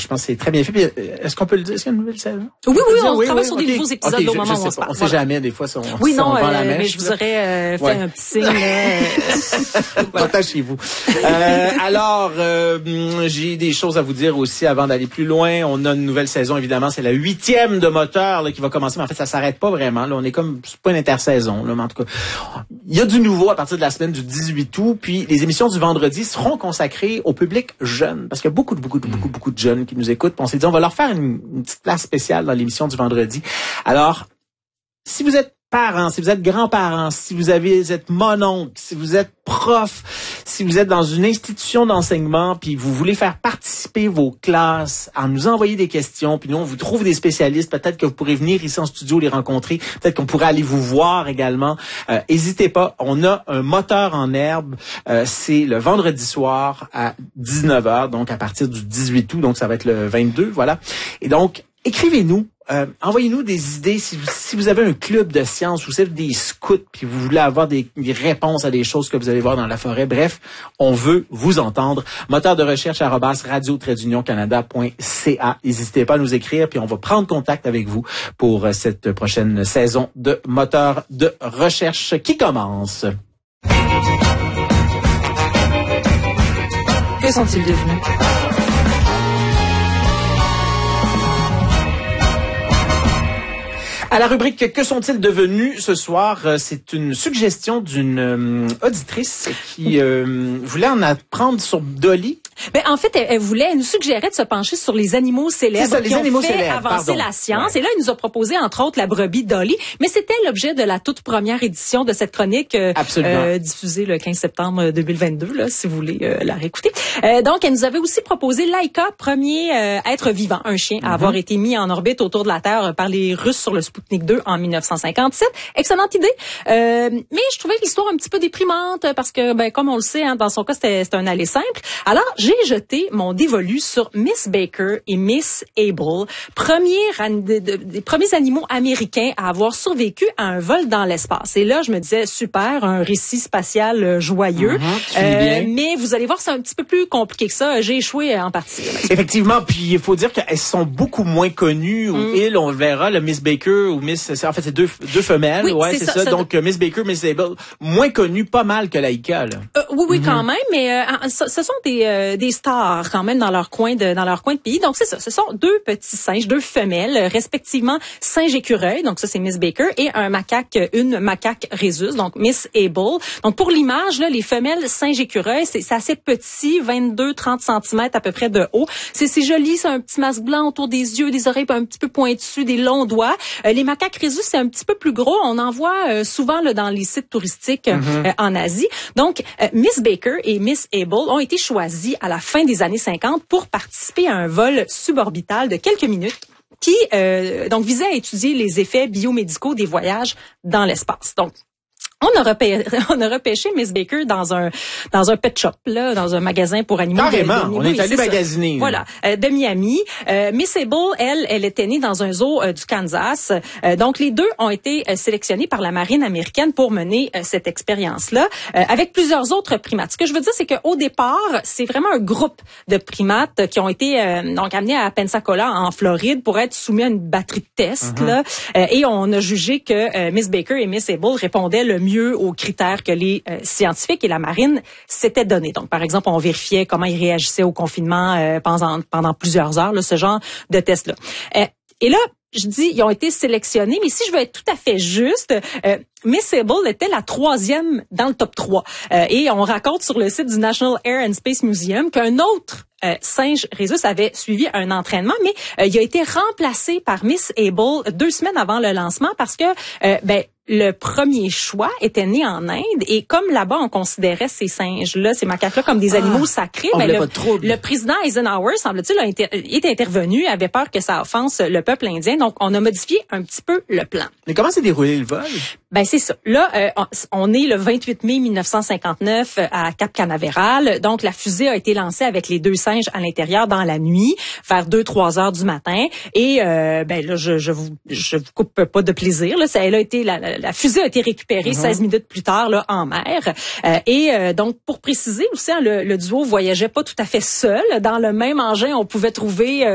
pense que c'est très bien fait. Puis, est-ce qu'on peut le dire? Est-ce qu'il y a une nouvelle saison? Oui, on travaille sur des nouveaux épisodes au moment où on se parle. On sait jamais, des fois, si on vend la mèche. Mais je vous aurais fait un petit signe. Partage chez vous. Alors, j'ai des choses à vous dire aussi avant d'aller plus loin. On a une nouvelle saison, évidemment. C'est la 8e de Moteur là, qui va commencer. Mais en fait, ça s'arrête pas vraiment. Là, on est comme, c'est pas une intersaison. Là, mais en tout cas, il y a du nouveau à partir de la semaine du 18 août. Puis les émissions du vendredi seront consacrées au public jeune. Parce qu'il y a beaucoup de jeunes qui nous écoutent. Puis on s'est dit, on va leur faire une petite place spéciale dans l'émission du vendredi. Alors, si vous êtes parents, si vous êtes grands-parents, si vous êtes mononcle, si vous êtes prof, si vous êtes dans une institution d'enseignement, puis vous voulez faire participer vos classes, en nous envoyer des questions, puis nous, on vous trouve des spécialistes, peut-être que vous pourrez venir ici en studio les rencontrer, peut-être qu'on pourrait aller vous voir également. N'hésitez pas, on a un moteur en herbe, c'est le vendredi soir à 19h, donc à partir du 18 août, donc ça va être le 22, voilà. Et donc, écrivez-nous. Envoyez-nous des idées si vous avez un club de sciences, vous êtes des scouts puis vous voulez avoir des réponses à des choses que vous allez voir dans la forêt. Bref, on veut vous entendre. Moteur de recherche @radio-canada.ca. N'hésitez pas à nous écrire puis on va prendre contact avec vous pour cette prochaine saison de Moteur de recherche qui commence. Que sont-ils devenus? À la rubrique « Que sont-ils devenus » ce soir, c'est une suggestion d'une auditrice qui voulait en apprendre sur Dolly. Ben en fait, elle nous suggérait de se pencher sur les animaux célèbres qui ont fait avancer la science. Ouais. Et là, elle nous a proposé, entre autres, la brebis Dolly. Mais c'était l'objet de la toute première édition de cette chronique diffusée le 15 septembre 2022, là, si vous voulez la réécouter. Donc, elle nous avait aussi proposé Laika, premier être vivant, un chien, à avoir été mis en orbite autour de la Terre par les Russes sur le Sputnik 2 en 1957. Excellente idée. Mais je trouvais l'histoire un petit peu déprimante parce que, ben, comme on le sait, hein, dans son cas, c'était un aller simple. Alors, j'ai jeté mon dévolu sur Miss Baker et Miss Able, des premiers animaux américains à avoir survécu à un vol dans l'espace. Et là, je me disais, super, un récit spatial joyeux. Mais vous allez voir, c'est un petit peu plus compliqué que ça. J'ai échoué en partie. Effectivement, puis il faut dire qu'elles sont beaucoup moins connues. On le verra, le Miss Baker ou Miss... En fait, c'est deux femelles. Oui, ouais, c'est ça. Donc, Miss Baker, Miss Able, moins connues pas mal que Laika. Oui, quand même. Mais ce sont des stars quand même dans leur coin de pays. Donc c'est ça, ce sont deux petits singes, deux femelles, respectivement singe écureuil, donc ça c'est Miss Baker, et une macaque rhésus, donc Miss Able. Donc pour l'image là, les femelles singe écureuil, c'est assez petit, 22-30 cm à peu près de haut. C'est joli, c'est un petit masque blanc autour des yeux, des oreilles un petit peu pointues, des longs doigts. Les macaques rhésus, c'est un petit peu plus gros, on en voit souvent là dans les sites touristiques en Asie. Donc Miss Baker et Miss Able ont été choisis à la fin des années 50 pour participer à un vol suborbital de quelques minutes qui donc visait à étudier les effets biomédicaux des voyages dans l'espace. Donc on a repêché Miss Baker dans un pet shop là, dans un magasin pour animaux. Carrément, on est allé magasiner. Voilà, de Miami. Miss Able, elle était née dans un zoo du Kansas. Donc les deux ont été sélectionnés par la marine américaine pour mener cette expérience-là avec plusieurs autres primates. Ce que je veux dire, c'est qu'au départ, c'est vraiment un groupe de primates qui ont été donc amenés à Pensacola en Floride pour être soumis à une batterie de tests là. Et on a jugé que Miss Baker et Miss Able répondaient le mieux aux critères que les scientifiques et la marine s'étaient donnés. Donc, par exemple, on vérifiait comment ils réagissaient au confinement pendant plusieurs heures, là, ce genre de test-là. Et là, je dis, ils ont été sélectionnés, mais si je veux être tout à fait juste, Miss Able était la 3e dans le top 3. Et on raconte sur le site du National Air and Space Museum qu'un autre singe rhésus avait suivi un entraînement, mais il a été remplacé par Miss Able 2 semaines avant le lancement parce que le premier choix était né en Inde et comme là-bas on considérait ces singes-là, ces macaques-là comme des animaux sacrés, le président Eisenhower, semble-t-il, est intervenu, avait peur que ça offense le peuple indien, donc on a modifié un petit peu le plan. Mais comment s'est déroulé le vol? Ben c'est ça. Là, on est le 28 mai 1959 à Cap Canaveral. Donc la fusée a été lancée avec les 2 singes à l'intérieur dans la nuit, vers 2-3 heures du matin. Et là, je vous coupe pas de plaisir. Là, la fusée a été récupérée 16 minutes plus tard là en mer. Donc pour préciser aussi, le duo voyageait pas tout à fait seul. Dans le même engin, on pouvait trouver